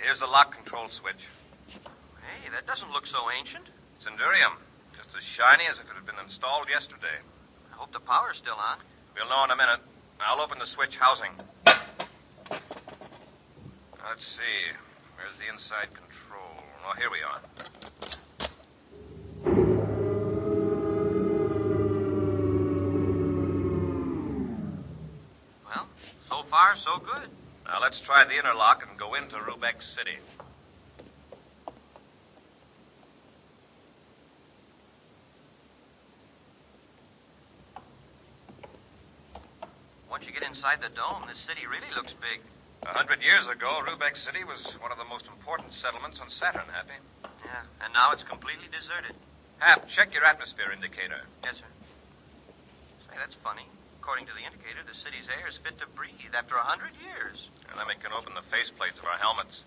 Here's the lock control switch. Hey, that doesn't look so ancient. It's Endurium. Just as shiny as if it had been installed yesterday. I hope the power's still on. We'll know in a minute. I'll open the switch housing. Let's see. Where's the inside control? Oh, here we are. Well, so far, so good. Now, let's try the inner lock and go into Rubeck City. Once you get inside the dome, this city really looks big. 100 years ago, Rubeck City was one of the most important settlements on Saturn, Happy. Yeah, and now it's completely deserted. Hap, check your atmosphere indicator. Yes, sir. Say, that's funny. According to the indicator, the city's air is fit to breathe after 100 years. And then we can open the faceplates of our helmets.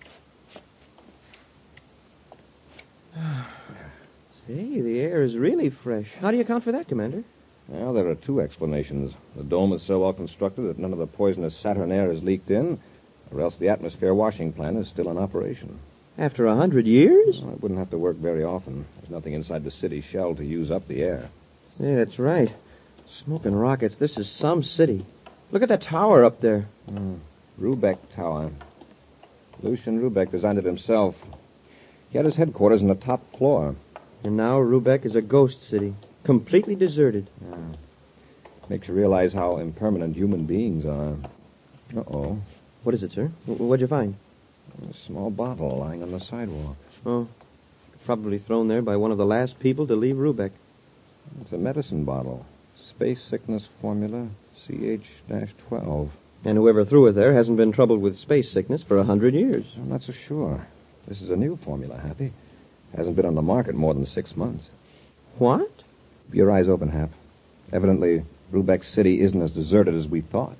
Say, the air is really fresh. How do you account for that, Commander? Well, there are two explanations. The dome is so well constructed that none of the poisonous Saturn air is leaked in, or else the atmosphere washing plant is still in operation. After 100 years? Well, it wouldn't have to work very often. There's nothing inside the city shell to use up the air. Say, that's right. Smoking rockets, this is some city. Look at that tower up there. Rubeck Tower. Lucian Rubeck designed it himself. He had his headquarters in the top floor. And now Rubeck is a ghost city, completely deserted. Makes you realize how impermanent human beings are. Uh-oh. What is it, sir? What'd you find? A small bottle lying on the sidewalk. Oh, probably thrown there by one of the last people to leave Rubeck. It's a medicine bottle. Space sickness formula CH-12. And whoever threw it there hasn't been troubled with space sickness for 100 years. I'm not so sure. This is a new formula, Happy. Hasn't been on the market more than 6 months. What? Keep your eyes open, Hap. Evidently, Rubeck City isn't as deserted as we thought.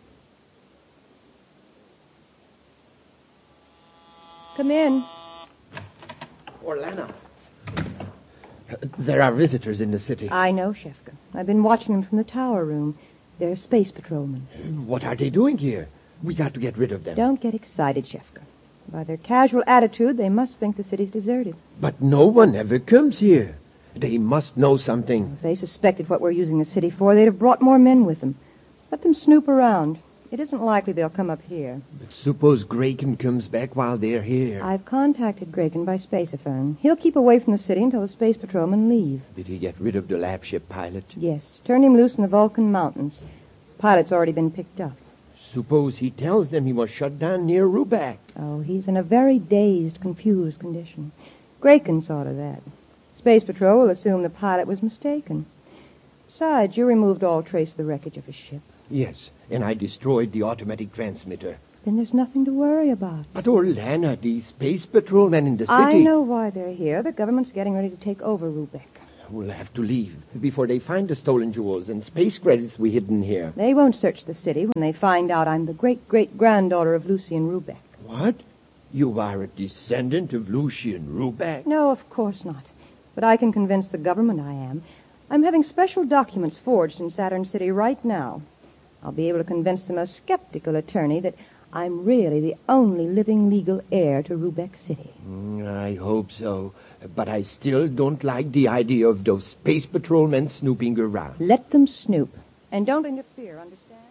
Come in. Orlana. There are visitors in the city. I know, Shefka. I've been watching them from the tower room. They're space patrolmen. What are they doing here? We got to get rid of them. Don't get excited, Shefka. By their casual attitude, they must think the city's deserted. But no one ever comes here. They must know something. If they suspected what we're using the city for, they'd have brought more men with them. Let them snoop around. It isn't likely they'll come up here. But suppose Graken comes back while they're here. I've contacted Graken by spaceophone. He'll keep away from the city until the space patrolmen leave. Did he get rid of the lab ship pilot? Yes. Turn him loose in the Vulcan Mountains. Pilot's already been picked up. Suppose he tells them he was shut down near Rubeck. Oh, he's in a very dazed, confused condition. Graken saw to that. Space Patrol will assume the pilot was mistaken. Besides, you removed all trace of the wreckage of his ship. Yes, and I destroyed the automatic transmitter. Then there's nothing to worry about. But Orlana, these space patrolmen in the city... I know why they're here. The government's getting ready to take over Rubeck. We'll have to leave before they find the stolen jewels and space credits we hidden here. They won't search the city when they find out I'm the great-great-granddaughter of Lucian Rubeck. What? You are a descendant of Lucian Rubeck? No, of course not. But I can convince the government I am. I'm having special documents forged in Saturn City right now. I'll be able to convince the most skeptical attorney that I'm really the only living legal heir to Rubeck City. I hope so. But I still don't like the idea of those space patrolmen snooping around. Let them snoop. And don't interfere, understand?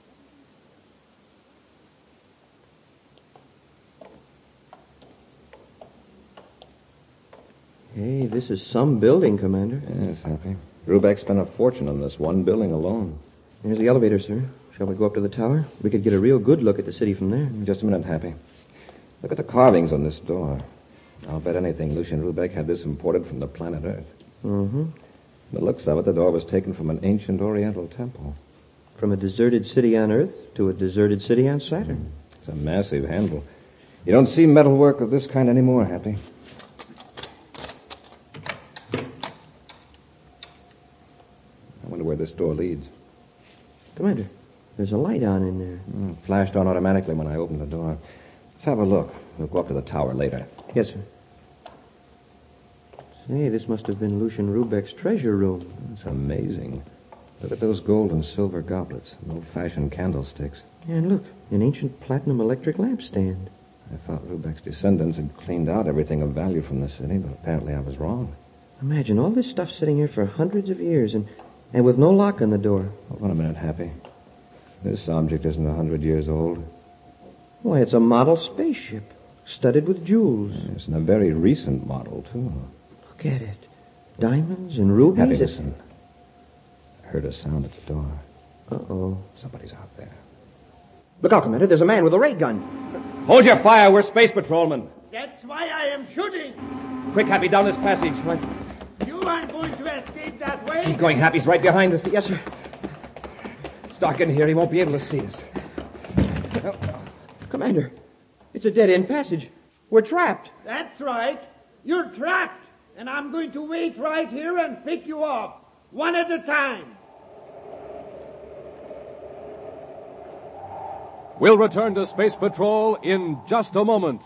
Hey, this is some building, Commander. Yes, Happy. Rubeck spent a fortune on this one building alone. Here's the elevator, sir. Shall we go up to the tower? We could get a real good look at the city from there. Just a minute, Happy. Look at the carvings on this door. I'll bet anything Lucian Rubeck had this imported from the planet Earth. Mm-hmm. The looks of it, the door was taken from an ancient Oriental temple. From a deserted city on Earth to a deserted city on Saturn. It's a massive handle. You don't see metalwork of this kind anymore, Happy. I wonder where this door leads. Commander, there's a light on in there. Flashed on automatically when I opened the door. Let's have a look. We'll go up to the tower later. Yes, sir. Say, this must have been Lucian Rubeck's treasure room. It's amazing. Look at those gold and silver goblets and old-fashioned candlesticks. And look, an ancient platinum electric lamp stand. I thought Rubeck's descendants had cleaned out everything of value from the city, but apparently I was wrong. Imagine all this stuff sitting here for hundreds of years and with no lock on the door. Hold on a minute, Happy. This object isn't 100 years old. Why, it's a model spaceship, studded with jewels. It's a very recent model, too. Look at it. Diamonds and rubies. Happy, listen. I heard a sound at the door. Uh-oh. Somebody's out there. Look out, Commander. There's a man with a ray gun. Hold your fire. We're space patrolmen. That's why I am shooting. Quick, Happy, down this passage. You aren't going to escape that way. Keep going, Happy's right behind us. Yes, sir. It's dark in here. He won't be able to see us. Commander, it's a dead-end passage. We're trapped. That's right. You're trapped. And I'm going to wait right here and pick you up, one at a time. We'll return to Space Patrol in just a moment.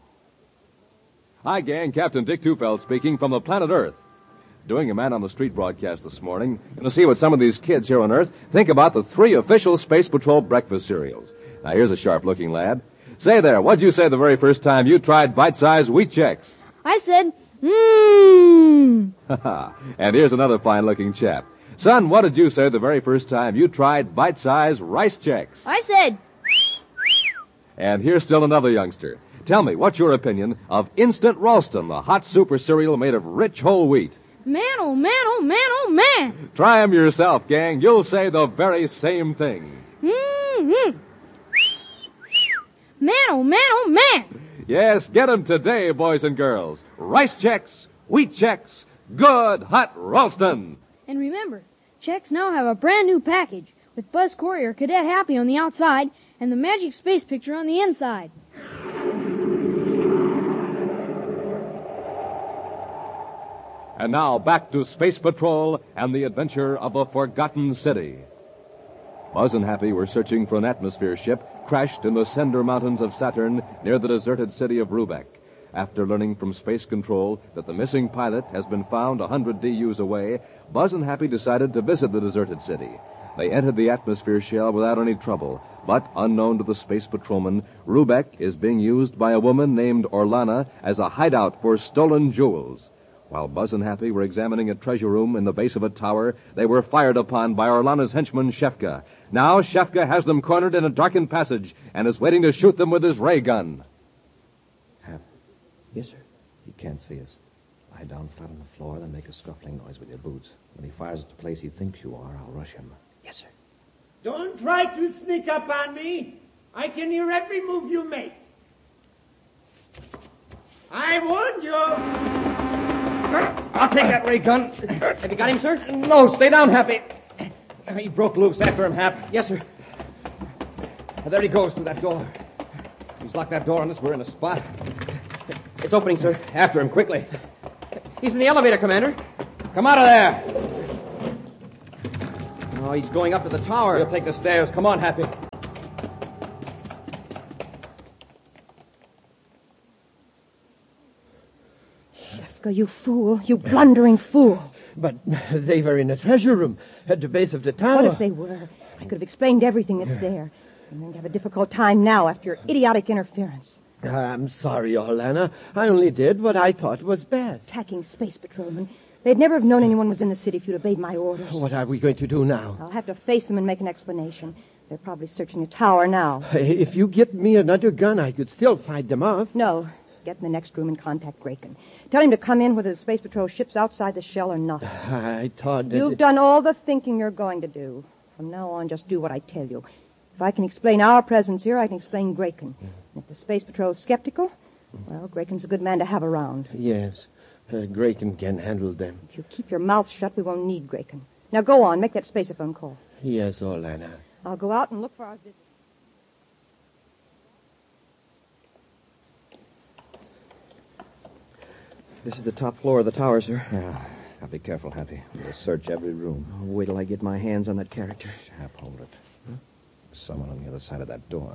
Hi, gang. Captain Dick Tufeld speaking from the planet Earth. Doing a man-on-the-street broadcast this morning. And to see what some of these kids here on Earth think about the 3 official Space Patrol breakfast cereals. Now, here's a sharp-looking lad. Say there, what'd you say the very first time you tried bite-sized wheat checks? I said, mmm. And here's another fine-looking chap. Son, what did you say the very first time you tried bite-sized rice checks? I said. And here's still another youngster. Tell me, what's your opinion of Instant Ralston, the hot super cereal made of rich whole wheat? Man, oh man, oh man, oh man. Try 'em yourself, gang. You'll say the very same thing. Mm-hmm. Man, oh man, oh man. Yes, get 'em today, boys and girls. Rice checks, wheat checks, good hot Ralston. And remember, checks now have a brand new package with Buzz Courier Cadet Happy on the outside and the magic space picture on the inside. And now back to Space Patrol and the adventure of a forgotten city. Buzz and Happy were searching for an atmosphere ship crashed in the Cinder Mountains of Saturn near the deserted city of Rubeck. After learning from Space Control that the missing pilot has been found 100 DUs away, Buzz and Happy decided to visit the deserted city. They entered the atmosphere shell without any trouble, but unknown to the space patrolman, Rubeck is being used by a woman named Orlana as a hideout for stolen jewels. While Buzz and Happy were examining a treasure room in the base of a tower, they were fired upon by Orlana's henchman, Shefka. Now Shefka has them cornered in a darkened passage and is waiting to shoot them with his ray gun. Hap. Yes, sir. He can't see us. Lie down flat on the floor, then make a scuffling noise with your boots. When he fires at the place he thinks you are, I'll rush him. Yes, sir. Don't try to sneak up on me. I can hear every move you make. I warned you. I'll take that ray gun. Have you got him, sir? No, stay down, Happy. He broke loose. After him, Hap. Yes, sir. There he goes through that door. He's locked that door on us. We're in a spot. It's opening, sir. After him, quickly. He's in the elevator, Commander. Come out of there. Oh, he's going up to the tower. We'll take the stairs. Come on, Happy. Shefka, you fool. You blundering fool. But they were in a treasure room at the base of the tower. What if they were? I could have explained everything that's there. I'm going to have a difficult time now after your idiotic interference. I'm sorry, Orlana. I only did what I thought was best. Attacking space patrolmen. They'd never have known anyone was in the city if you'd obeyed my orders. What are we going to do now? I'll have to face them and make an explanation. They're probably searching the tower now. If you get me another gun, I could still fight them off. No. Get in the next room and contact Graken. Tell him to come in whether the space patrol ship's outside the shell or not. I thought that... You've done all the thinking you're going to do. From now on, just do what I tell you. If I can explain our presence here, I can explain Graken. And if the space patrol's skeptical, well, Graken's a good man to have around. Yes. Graken can handle them. If you keep your mouth shut, we won't need Graken. Now go on, make that spaceophone call. Yes, Orlana. I'll go out and look for our visitor. This is the top floor of the tower, sir. Yeah. Now be careful, Happy. We'll search every room. Oh, wait till I get my hands on that character. Hap, hold it. There's someone on the other side of that door.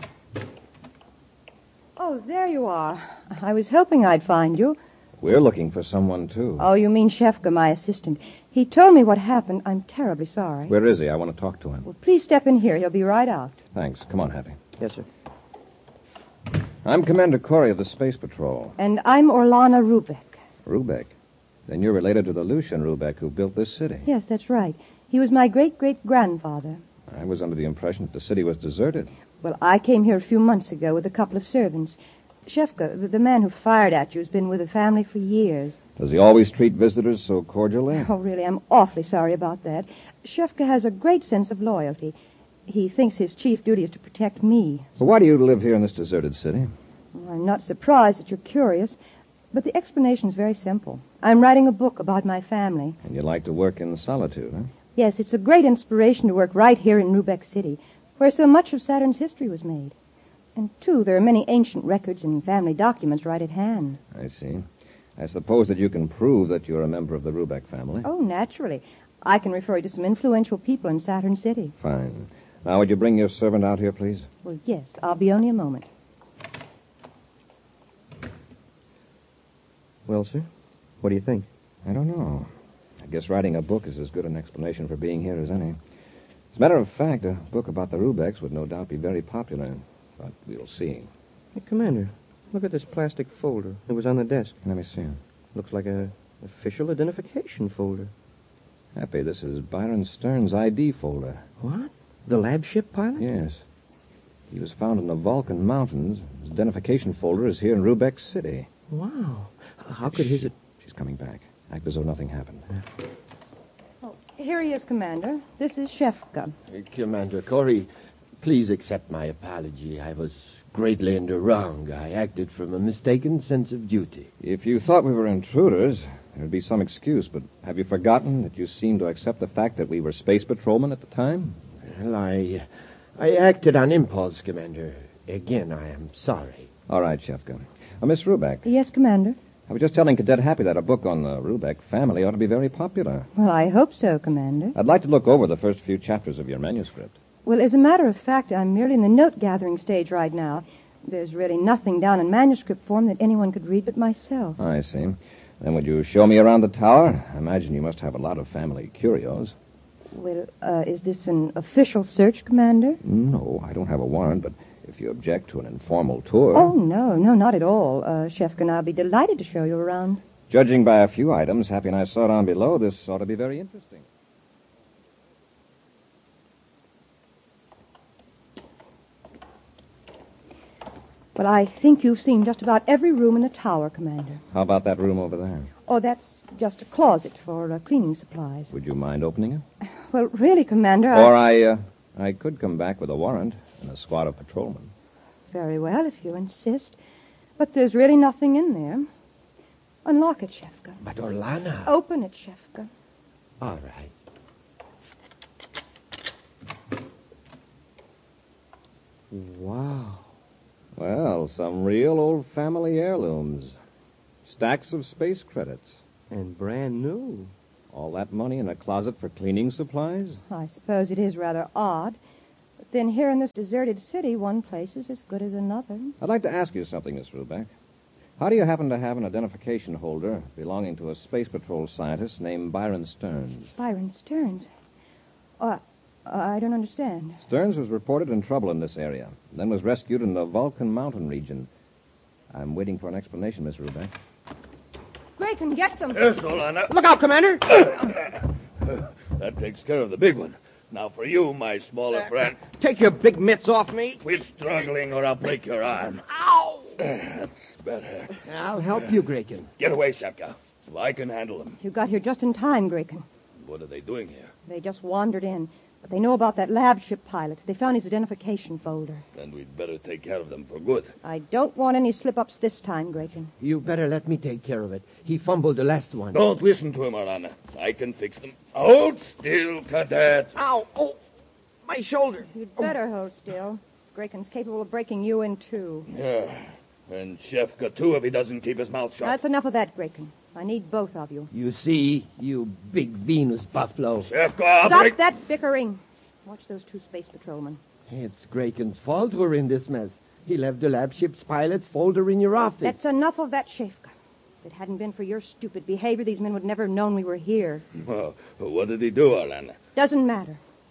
Oh, there you are. I was hoping I'd find you. We're looking for someone, too. Oh, you mean Shefka, my assistant. He told me what happened. I'm terribly sorry. Where is he? I want to talk to him. Well, please step in here. He'll be right out. Thanks. Come on, Happy. Yes, sir. I'm Commander Corey of the Space Patrol. And I'm Orlana Rubeck. Rubeck? Then you're related to the Lucian Rubeck who built this city. Yes, that's right. He was my great-great-grandfather. I was under the impression that the city was deserted. Well, I came here a few months ago with a couple of servants. Shefka, the man who fired at you, has been with the family for years. Does he always treat visitors so cordially? Oh, really, I'm awfully sorry about that. Shefka has a great sense of loyalty. He thinks his chief duty is to protect me. So why do you live here in this deserted city? Well, I'm not surprised that you're curious, but the explanation is very simple. I'm writing a book about my family. And you like to work in solitude, huh? Yes, it's a great inspiration to work right here in Rubeck City, where so much of Saturn's history was made. And, too, there are many ancient records and family documents right at hand. I see. I suppose that you can prove that you're a member of the Rubeck family. Oh, naturally. I can refer you to some influential people in Saturn City. Fine. Now, would you bring your servant out here, please? Well, yes. I'll be only a moment. Well, sir, what do you think? I don't know. I guess writing a book is as good an explanation for being here as any. As a matter of fact, a book about the Rubecks would no doubt be very popular. But we'll see. Hey, Commander, look at this plastic folder. It was on the desk. Let me see it. Looks like a official identification folder. Happy, this is Byron Stern's ID folder. What? The lab ship pilot? Yes. He was found in the Vulcan Mountains. His identification folder is here in Rubeck City. Wow. How could his... She's coming back. Act as though nothing happened. Oh, here he is, Commander. This is Shefka. Commander Corey, please accept my apology. I was greatly in the wrong. I acted from a mistaken sense of duty. If you thought we were intruders, there'd be some excuse, but have you forgotten that you seemed to accept the fact that we were space patrolmen at the time? Well, I acted on impulse, Commander. Again, I am sorry. All right, Shefka. Miss Rubeck. Yes, Commander. I was just telling Cadet Happy that a book on the Rubeck family ought to be very popular. Well, I hope so, Commander. I'd like to look over the first few chapters of your manuscript. Well, as a matter of fact, I'm merely in the note-gathering stage right now. There's really nothing down in manuscript form that anyone could read but myself. I see. Then would you show me around the tower? I imagine you must have a lot of family curios. Well, is this an official search, Commander? No, I don't have a warrant, but if you object to an informal tour... Oh, no, not at all. Shefka and I'll be delighted to show you around. Judging by a few items Happy and I saw down below, this ought to be very interesting. Well, I think you've seen just about every room in the tower, Commander. How about that room over there? Oh, that's just a closet for cleaning supplies. Would you mind opening it? Well, really, Commander, Or I could come back with a warrant and a squad of patrolmen. Very well, if you insist. But there's really nothing in there. Unlock it, Shefka. But Orlana... Open it, Shefka. All right. Wow. Well, some real old family heirlooms. Stacks of space credits. And brand new. All that money in a closet for cleaning supplies? I suppose it is rather odd. But then here in this deserted city, one place is as good as another. I'd like to ask you something, Miss Rubeck. How do you happen to have an identification holder belonging to a space patrol scientist named Byron Stearns? Byron Stearns? I don't understand. Stearns was reported in trouble in this area, then was rescued in the Vulcan Mountain region. I'm waiting for an explanation, Miss Rubeck. Grayson, get them. Yes, Orlana. Look out, Commander! That takes care of the big one. Now for you, my smaller friend. Take your big mitts off me. Quit struggling or I'll break your arm. Ow! That's better. I'll help you, Grayson. Get away, Shefka. So I can handle them. You got here just in time, Grayson. What are they doing here? They just wandered in. But they know about that lab ship pilot. They found his identification folder. Then we'd better take care of them for good. I don't want any slip-ups this time, Grayson. You better let me take care of it. He fumbled the last one. Don't listen to him, Orlana. I can fix them. Hold still, Cadet. Ow! Oh, my shoulder. You'd better hold still. Grayson's capable of breaking you in two. Yeah. And Shefka, too, if he doesn't keep his mouth shut. That's enough of that, Grayson. I need both of you. You see, you big Venus buffalo. Shefka, Stop that bickering. Watch those two space patrolmen. It's Grayson's fault we're in this mess. He left the lab ship's pilot's folder in your office. That's enough of that, Shefka. If it hadn't been for your stupid behavior, these men would never have known we were here. Well, what did he do, Orlana? Doesn't matter.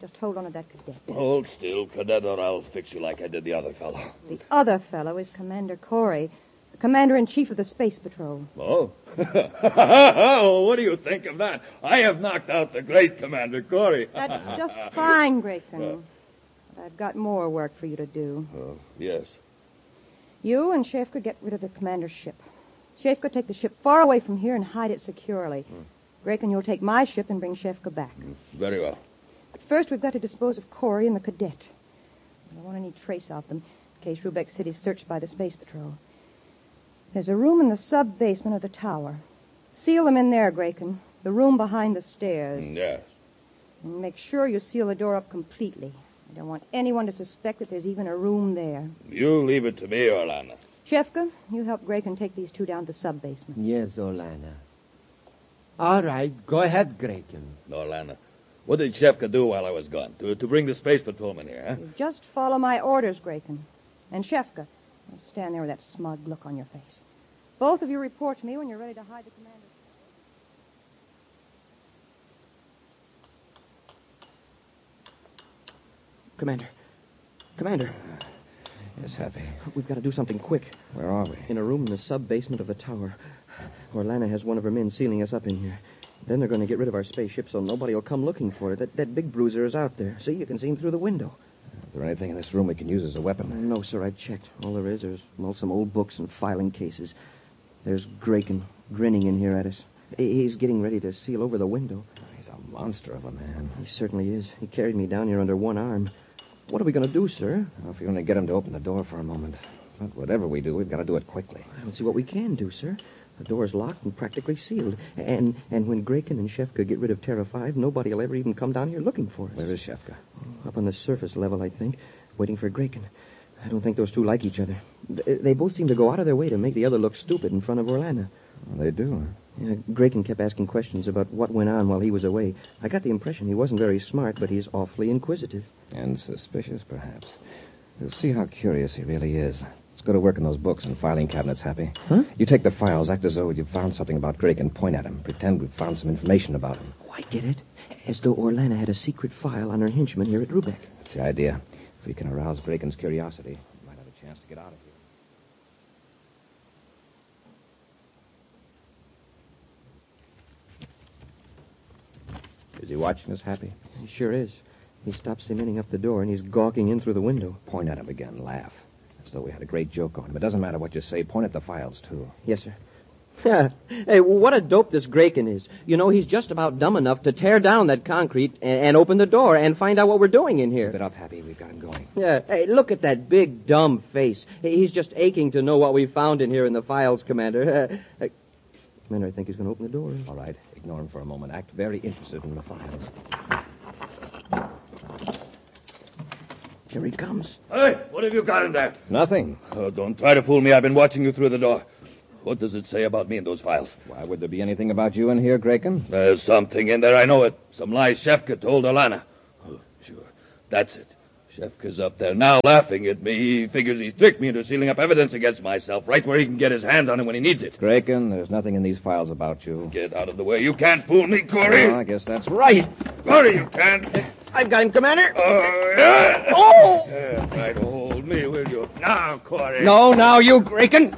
Just hold on to that cadet. Hold still, cadet, or I'll fix you like I did the other fellow. The other fellow is Commander Corey, the Commander-in-Chief of the Space Patrol. Oh? What do you think of that? I have knocked out the great Commander Corey. That's just fine, Grayson. But I've got more work for you to do. Oh, yes. You and Shafka get rid of the commander's ship. Shafka, take the ship far away from here and hide it securely. Grayson, you'll take my ship and bring Shafka back. Very well. But first, we've got to dispose of Corey and the cadet. I don't want any trace of them in case Rubeck City's searched by the Space Patrol. There's a room in the sub-basement of the tower. Seal them in there, Grayson. The room behind the stairs. Yes. And make sure you seal the door up completely. I don't want anyone to suspect that there's even a room there. You leave it to me, Orlana. Shefka, you help Grayson take these two down to the sub-basement. Yes, Orlana. All right, go ahead, Grayson. Orlana, what did Shefka do while I was gone? To bring the space patrolman here, huh? You just follow my orders, Grayson. And Shefka, don't stand there with that smug look on your face. Both of you report to me when you're ready to hide the commander. Commander. Yes, Happy. We've got to do something quick. Where are we? In a room in the sub-basement of the tower. Orlana has one of her men sealing us up in here. Then they're going to get rid of our spaceship so nobody will come looking for it. That big bruiser is out there. See, you can see him through the window. Is there anything in this room we can use as a weapon? No, sir, I checked. All there is some old books and filing cases. There's Grayson grinning in here at us. He's getting ready to seal over the window. He's a monster of a man. He certainly is. He carried me down here under one arm. What are we going to do, sir? Well, if you only get him to open the door for a moment. But whatever we do, we've got to do it quickly. I don't see what we can do, sir. The door's locked and practically sealed. And when Grayson and Shefka get rid of Terra 5, nobody will ever even come down here looking for us. Where is Shefka? Up on the surface level, I think, waiting for Grayson. I don't think those two like each other. They both seem to go out of their way to make the other look stupid in front of Orlana. Well, they do, huh? Yeah, Grayson kept asking questions about what went on while he was away. I got the impression he wasn't very smart, but he's awfully inquisitive. And suspicious, perhaps. You'll see how curious he really is. Let's go to work on those books and filing cabinets, Happy. Huh? You take the files, act as though you found something about Grayson, point at him. Pretend we've found some information about him. Oh, I get it. As though Orlana had a secret file on her henchman here at Rubeck. That's the idea. If we can arouse Grayson's curiosity, we might have a chance to get out of here. Is he watching us, Happy? He sure is. He stopped cementing up the door, and he's gawking in through the window. Point at him again. Laugh. As though we had a great joke on him. It doesn't matter what you say. Point at the files, too. Yes, sir. Hey, what a dope this Grayson is. You know, he's just about dumb enough to tear down that concrete and open the door and find out what we're doing in here. Keep it up, Happy. We've got him going. Yeah. Hey, look at that big, dumb face. He's just aching to know what we found in here in the files, Commander. Commander, I think he's going to open the door. All right. Ignore him for a moment. Act very interested in the files. Here he comes. Hey, what have you got in there? Nothing. Oh, don't try to fool me. I've been watching you through the door. What does it say about me in those files? Why would there be anything about you in here, Grayson? There's something in there, I know it. Some lies Shefka told Alana. Oh, sure. That's it. Shefka's up there now laughing at me. He figures he's tricked me into sealing up evidence against myself right where he can get his hands on it when he needs it. Grayson, there's nothing in these files about you. Get out of the way. You can't fool me, Corey. Oh, I guess that's right. Corey, you can't. I've got him, Commander. Yeah. Oh! Yeah, try to hold me, will you? Now, Corey. No, now you, Grayson.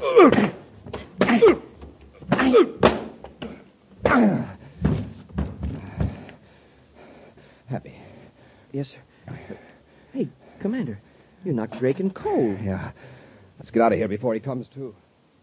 Happy. Yes, sir. Hey, Commander, you knocked Grayson cold. Yeah. Let's get out of here before he comes to.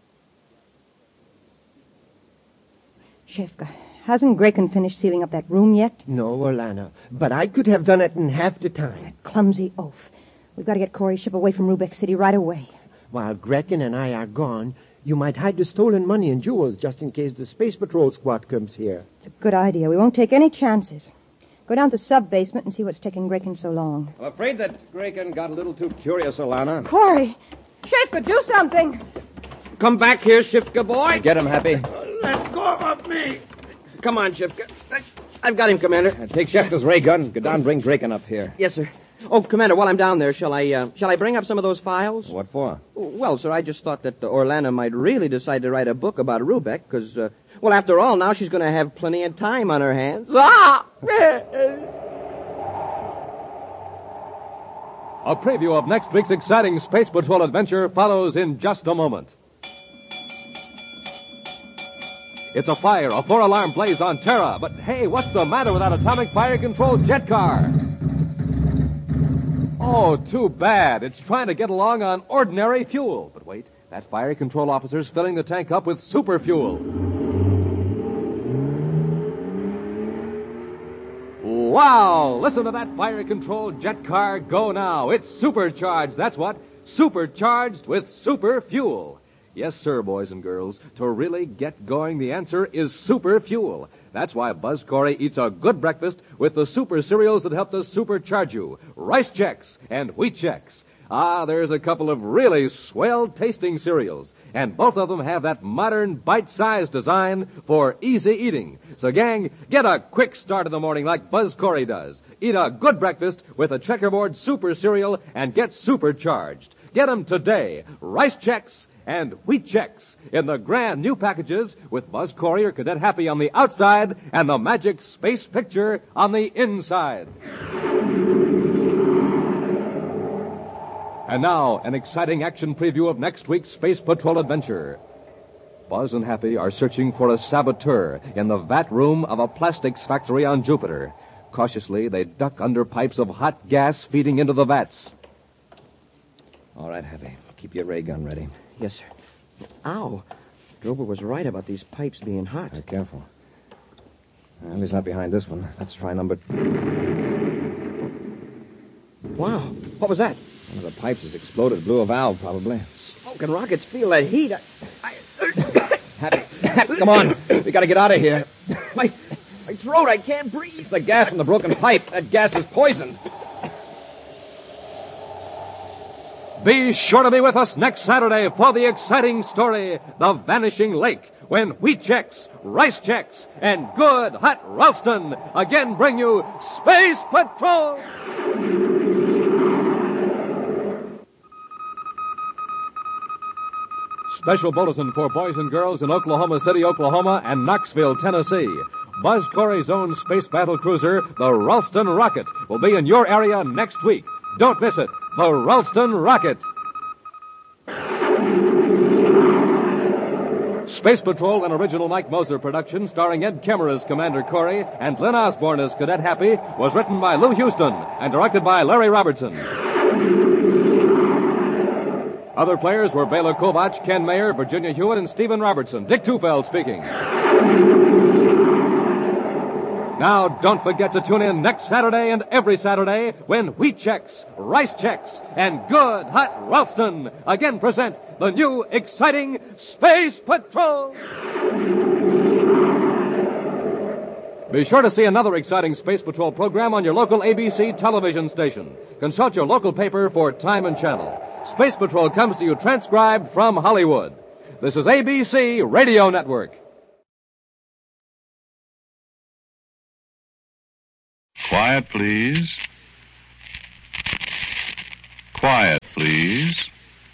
Shefka, hasn't Grayson finished sealing up that room yet? No, Orlana. But I could have done it in half the time. Clumsy oaf. We've got to get Corey's ship away from Rubeck City right away. While Grayson and I are gone, you might hide the stolen money and jewels just in case the Space Patrol squad comes here. It's a good idea. We won't take any chances. Go down to the sub-basement and see what's taking Grayson so long. I'm afraid that Grayson got a little too curious, Alana. Corey! Shefka, do something! Come back here, Shifka boy. Get him, Happy. Let go of me. Come on, Shifka. I've got him, Commander. Take Shefka's ray gun. Go down, bring Grayson up here. Yes, sir. Oh, Commander, while I'm down there, shall I bring up some of those files? What for? Well, sir, I just thought that Orlana might really decide to write a book about Rubeck, because, well, after all, now she's going to have plenty of time on her hands. Ah! A preview of next week's exciting Space Patrol adventure follows in just a moment. It's a fire, a 4-alarm blaze on Terra. But hey, what's the matter with that atomic fire-controlled jet car? Oh, too bad. It's trying to get along on ordinary fuel. But wait, that fire control officer's filling the tank up with super fuel. Wow! Listen to that fire-controlled jet car go now. It's supercharged, that's what. Supercharged with super fuel. Yes, sir, boys and girls. To really get going, the answer is super fuel. That's why Buzz Corey eats a good breakfast with the super cereals that help to supercharge you. Rice Chex and Wheat Chex. Ah, there's a couple of really swell-tasting cereals. And both of them have that modern, bite-sized design for easy eating. So, gang, get a quick start in the morning like Buzz Corey does. Eat a good breakfast with a checkerboard super cereal and get supercharged. Get them today. Rice Chex and Wheat Chex in the grand new packages with Buzz Corey or Cadet Happy on the outside and the magic space picture on the inside. And now, an exciting action preview of next week's Space Patrol adventure. Buzz and Happy are searching for a saboteur in the vat room of a plastics factory on Jupiter. Cautiously, they duck under pipes of hot gas feeding into the vats. All right, Happy. Keep your ray gun ready. Yes, sir. Ow. Drober was right about these pipes being hot. Careful. Well, he's not behind this one. Let's try number... Wow. What was that? One of the pipes has exploded. Blew a valve, probably. Smoke and rockets feel that heat. Happy, come on. We gotta get out of here. My throat, I can't breathe. It's the gas from the broken pipe. That gas is poison. Be sure to be with us next Saturday for the exciting story, The Vanishing Lake, when Wheat Chex, Rice Chex, and good hot Ralston again bring you Space Patrol! Special bulletin for boys and girls in Oklahoma City, Oklahoma, and Knoxville, Tennessee. Buzz Corey's own space battle cruiser, the Ralston Rocket, will be in your area next week. Don't miss it. The Ralston Rocket. Space Patrol, an original Mike Moser production starring Ed Kemmer as Commander Corey and Lynn Osborne as Cadet Happy, was written by Lou Houston and directed by Larry Robertson. Other players were Bela Kovach, Ken Mayer, Virginia Hewitt, and Stephen Robertson. Dick Tufeld speaking. Now, don't forget to tune in next Saturday and every Saturday when Wheat Chex, Rice Chex, and good hot Ralston again present the new exciting Space Patrol. Be sure to see another exciting Space Patrol program on your local ABC television station. Consult your local paper for time and channel. Space Patrol comes to you transcribed from Hollywood. This is ABC Radio Network. Quiet, please. Quiet, please.